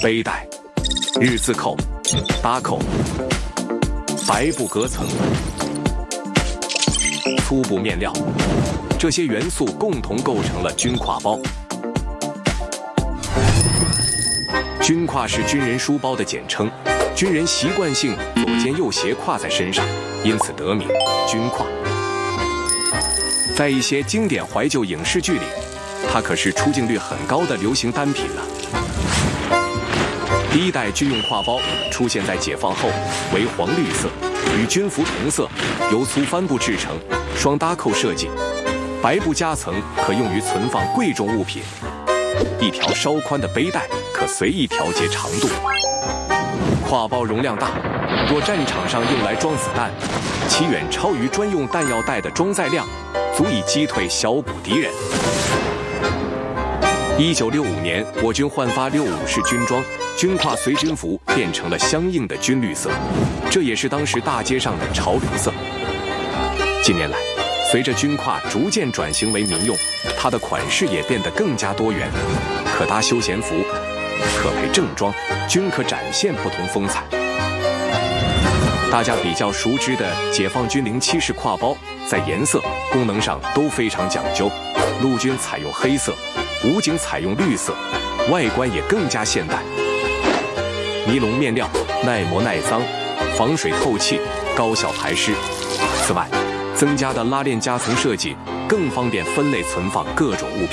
背带、日字扣、搭扣、白布隔层、粗布面料，这些元素共同构成了军挎包。军挎是军人书包的简称，军人习惯性左肩右斜挎在身上，因此得名军挎。在一些经典怀旧影视剧里，它可是出镜率很高的流行单品呢。第一代军用挎包出现在解放后，为黄绿色，与军服同色，由粗帆布制成，双搭扣设计，白布夹层可用于存放贵重物品。一条稍宽的背带可随意调节长度。挎包容量大，若战场上用来装子弹，其远超于专用弹药袋的装载量，足以击退小股敌人。1965年，我军换发65式军装，军挎随军服变成了相应的军绿色，这也是当时大街上的潮流色。近年来，随着军挎逐渐转型为民用，它的款式也变得更加多元，可搭休闲服，可配正装，均可展现不同风采。大家比较熟知的解放军07式挎包，在颜色、功能上都非常讲究，陆军采用黑色，武警采用绿色，外观也更加现代。尼龙面料，耐磨耐脏，防水透气，高效排湿。此外，增加的拉链夹层设计更方便分类存放各种物品。